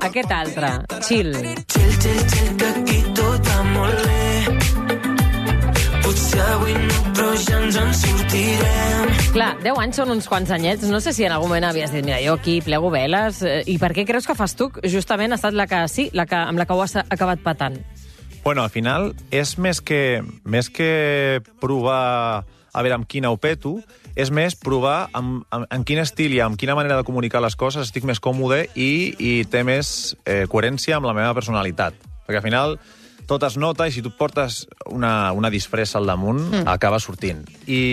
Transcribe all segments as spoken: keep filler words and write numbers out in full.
aquest altre, Chill. Chill, chill, chill, que aquí tot va molt bé. Potser avui no, però ja ens en sortirem. Clar, deu anys són uns quants anyets. No sé si en algun moment havies dit, mira, jo aquí plego veles. Eh, I per què creus que Fas tu justament ha estat la que, sí, la que, amb la que ho has acabat patant? Bueno, al final, és més que, més que provar a veure amb quina ho peto, és més provar amb, amb, amb quin estil i amb quina manera de comunicar les coses estic més còmode i, i té més eh, coherència amb la meva personalitat. Perquè al final tot es nota i si tu et portes una, una disfressa al damunt, mm. acaba sortint.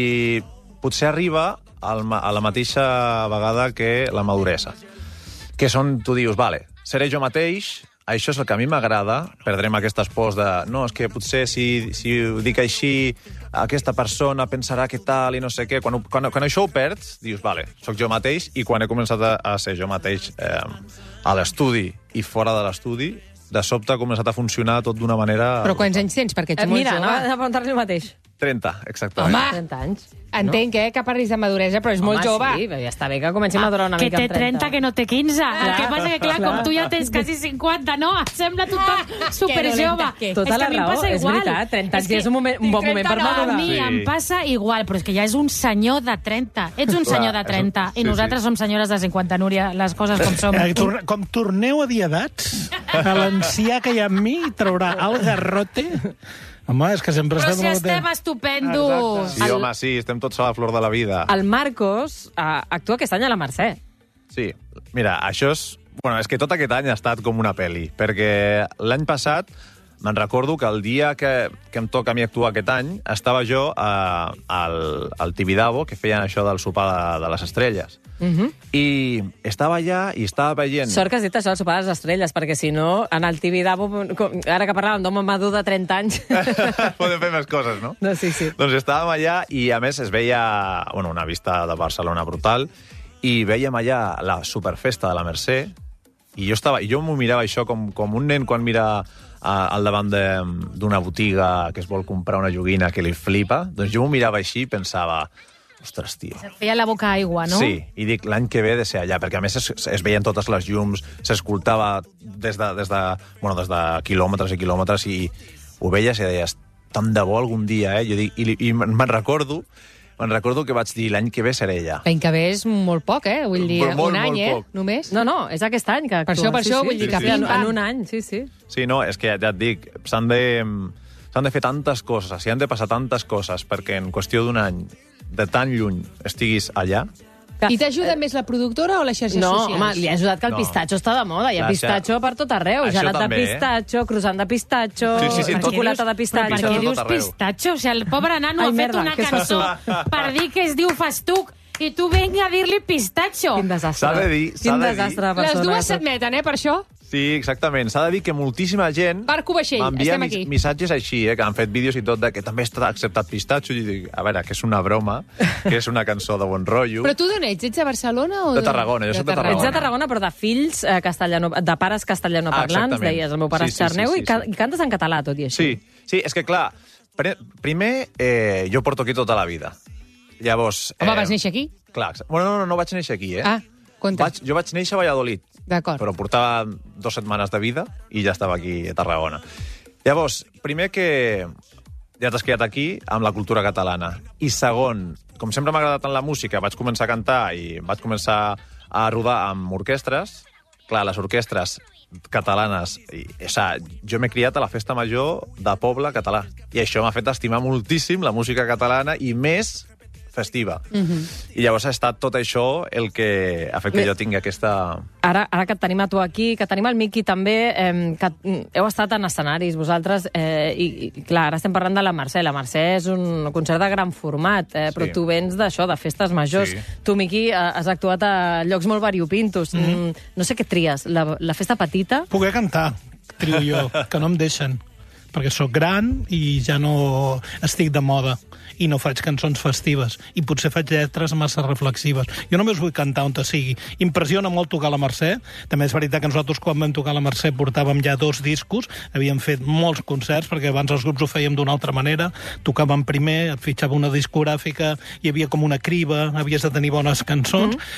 I potser arriba al, a la mateixa vegada que la maduresa. Que són, tu dius, vale, seré jo mateix, això és el que a mi m'agrada, perdrem aquestes pors de no, és que potser si, si ho dic així, aquesta persona pensarà que tal i no sé què. Quan, quan, quan això ho perds, dius, vale, sóc jo mateix, i quan he començat a, a ser jo mateix eh, a l'estudi i fora de l'estudi, de sobte ha començat a funcionar tot d'una manera... Però quants anys tens? Perquè ets Eh, molt mira, jove. anava a preguntar-li el mateix. trenta, exactament. Home! trenta anys. Entenc, eh, que parlis de maduresa, però és molt Home, jove. sí, ja està bé que comenci a madurar una Que mica té amb trenta. trenta, que no té quinze. El que passa que, clar, clar. com tu ja tens quasi cinquanta, no? Et sembla tothom superjove. que- Tota és que la a mi em raó, passa és igual. veritat, trenta anys que és un, moment, un bon moment per trenta no, A madurar. mi Sí. em passa igual, però és que ja és un senyor de trenta. Ets un Clar, senyor de és un- trenta. sí, I nosaltres sí. som senyores de cinquanta, Núria, les coses com som. Eh, tor com torneu a dir edats, a l'ancià que hi ha amb mi traurà el garrote. Home, és que sempre Però estem... si estem estupendos. Sí, home, sí, estem tots a la flor de la vida. El Marcos uh, actua aquest any a la Mercè. Sí, mira, això és... Bueno, és que tot aquest any ha estat com una pel·li, perquè l'any passat me'n recordo que el dia que, que em toca a mi actuar aquest any estava jo a, al, al Tibidabo, que feien això del sopar de, de les estrelles. Uh -huh. I estava allà i estava veient... Sort que has dit això, el sopar de les estrelles, perquè si no, en el Tibidabo, ara que parlàvem d'home madur de trenta anys... Podem fer més coses, no? No, sí, sí. Doncs estàvem allà i, a més, es veia bueno, una vista de Barcelona brutal i veiem allà la superfesta de la Mercè i jo estava, i jo m'ho mirava això com, com un nen quan mira a, al davant d'una botiga que es vol comprar una joguina que li flipa. Doncs jo m'ho mirava així i pensava, ostres, tio... Et feia la boca aigua, no? Sí, i dic, l'any que ve he de ser allà, perquè a més es, es veien totes les llums, s'escoltava des, de, des, de, bueno, des de quilòmetres i quilòmetres i ho veies i deies, tant de bo algun dia, eh? Jo dic, i, i me'n recordo, me'n recordo que vaig dir, l'any que ve seré allà. L'any que ve és molt poc, eh? Vull dir, Molt, molt, un any, molt eh? poc. Només. No, no, és aquest any que actua. Per això, per sí, això, sí, vull dir sí, que sí. pim, En, pam. en un any, sí, sí. Sí, no, és que ja, ja et dic, s'han de, s'han de fer tantes coses, s'hi han de passar tantes coses perquè en qüestió d'un any, de tan lluny, estiguis allà. I t'ajuda més la productora o les xarxes No, socials? home, li ha ajudat que el No. pistatxo està de moda. Hi ha Clar, pistatxo per tot arreu. Això Gelat de també, eh? pistatxo, croissant de pistatxo, Sí, sí, sí, tot- xocolata de Però per pistatxo. Pistatxo què tot dius arreu. pistatxo? O sigui, el pobre nano Ai, ha fet merda, una què és cançó per dir que es diu fastuc i tu venga a dir-li pistatxo. Quin desastre. S'ha de dir, s'ha Quin de desastre de Les persona. dues s'admeten, eh, per això? Sí, exactament. S'ha de dir que moltíssima gent Marco Vaixell, m'envia estem mis- aquí. missatges així, eh, que han fet vídeos i tot, de que també està acceptat pistatxo. I dic, a veure, que és una broma, que és una cançó de bon rotllo. Però tu d'on ets? Ets de Barcelona o... De Tarragona, jo soc de Tarragona. Ets de Tarragona, però de fills eh, castellano, de pares castellanoparlants, Ah, exactament. deies, el meu pare Sí, és sí, sí, xarneu, sí, i, ca sí. i cantes en català, tot i així. Sí, sí, és que clar, pre primer, eh, jo porto aquí tota la vida. Llavors... Home, eh, vas néixer aquí? Clar, exa- bueno, no, no, no vaig néixer aquí, eh? Ah, compte. Vaig, jo vaig néixer a Valladolid, D'acord. però portava dues setmanes de vida i ja estava aquí a Tarragona. Llavors, primer que ja t'has criat aquí amb la cultura catalana. I segon, com sempre m'ha agradat tant la música, vaig començar a cantar i vaig començar a rodar amb orquestres. Clar, les orquestres catalanes... I, o sigui, jo m'he criat a la festa major de poble català. I això m'ha fet estimar moltíssim la música catalana i més festiva. Mhm. I llavors ha estat tot això el que ha fet que Bé. jo tingui aquesta... Ara, ara que et tenim a tu aquí, que tenim el Miqui també, eh, que mm, heu estat en escenaris vosaltres, eh, i, i clar, ara estem parlant de la Mercè. La Mercè és un concert de gran format, eh, però Sí. tu vens d'això, de festes majors. Sí. Tu, Miqui, eh, has actuat a llocs molt variopintos. Mm -hmm. mm, no sé què tries, la, la festa petita? Poder cantar, trio jo, que no em deixen. Perquè sóc gran i ja no estic de moda i no faig cançons festives i potser faig lletres massa reflexives. Jo només vull cantar on te sigui. Impressiona molt tocar a la Mercè. També és veritat que nosaltres quan vam tocar a la Mercè portàvem ja dos discos, havíem fet molts concerts perquè abans els grups ho fèiem d'una altra manera, tocàvem primer, et fitxava una discogràfica, hi havia com una criba, havies de tenir bones cançons. Mm.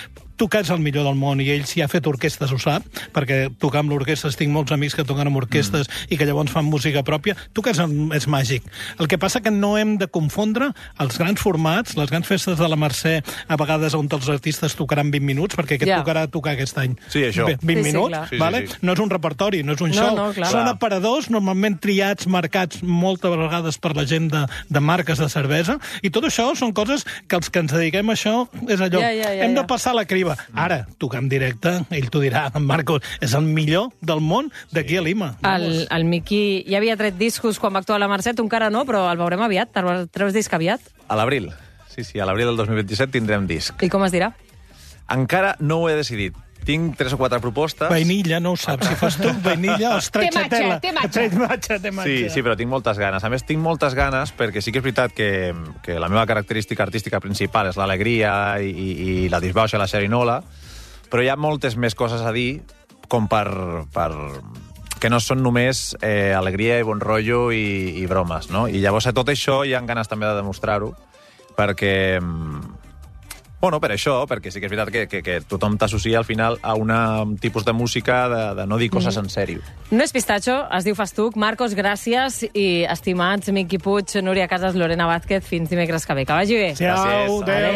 tocar és el millor del món, i ell, si ha fet orquestes, ho sap, perquè tocar amb l'orquestra, tinc molts amics que toquen amb orquestes mm. i que llavors fan música pròpia, tocar és, és màgic. El que passa que no hem de confondre els grans formats, les grans festes de la Mercè, a vegades on els artistes tocaran vint minuts, perquè aquest Ja. tocarà a tocar aquest any. Sí, això. vint Sí, sí, minuts, clar. Sí, sí, vale? sí. No és un repertori, no és un No, show. no, clar. Són Clar. aparadors, normalment triats, marcats moltes vegades per la gent de, de marques de cervesa, i tot això són coses que els que ens dediquem a això és allò. Ja, ja, ja, Hem de ja. passar la criba. Ara, tocar en directe, ell t'ho dirà, en Marcos, és el millor del món d'aquí a Lima. El, el Miqui ja havia tret discos quan va actuar a la Mercè, tu encara no, però el veurem aviat. Treus disc aviat? A l'abril. Sí, sí, a l'abril del dos mil vint-i-set tindrem disc. I com es dirà? Encara no ho he decidit. Tinc tres o quatre propostes. Vainilla, no ho saps. Si fas tu, vainilla o stracciatella. Té matxa, té matxa. Té matxa, té matxa. Sí, sí, però tinc moltes ganes. A més, tinc moltes ganes perquè sí que és veritat que, que la meva característica artística principal és l'alegria i, i, i la disbauxa, la xerinola, però hi ha moltes més coses a dir com per, per que no són només eh, alegria i bon rotllo i, i bromes, no? I llavors a tot això hi ha ganes també de demostrar-ho, perquè... Bueno, per això, perquè sí que és veritat que, que, que tothom t'associa al final a una, un tipus de música de, de no dir coses en sèrio. No és pistatxo, es diu Festuc. Marcos, gràcies, i estimats Miqui Puig, Núria Casas, Lorena Vázquez, fins dimecres que ve. Que vagi bé. Ciao, Gràcies. adéu.